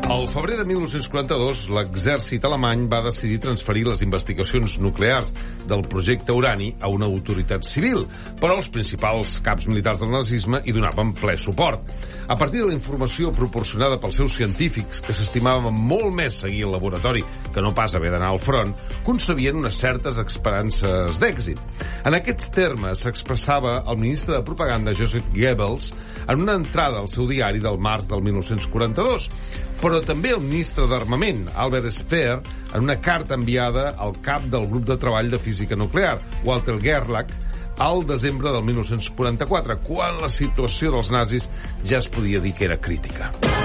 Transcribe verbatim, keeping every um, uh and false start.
Al febrer de mil nou-cents quaranta-dos, l'exèrcit alemany va decidir transferir les investigacions nuclears del projecte Urani a una autoritat civil, però els principals caps militars del nazisme hi donaven ple suport. A partir de la informació proporcionada pels seus científics, que s'estimaven molt més seguir el laboratori que no pas haver d'anar al front, concebien unes certes esperances d'èxit. En aquests termes s'expressava el ministre de Propaganda Joseph Goebbels en una entrada al seu diari del març del mil nou-cents quaranta-dos, però també el ministre d'Armament, Albert Speer, en una carta enviada al cap del grup de treball de física nuclear, Walter Gerlach, al desembre del mil nou-cents quaranta-quatre, quan la situació dels nazis ja es podia dir que era crítica.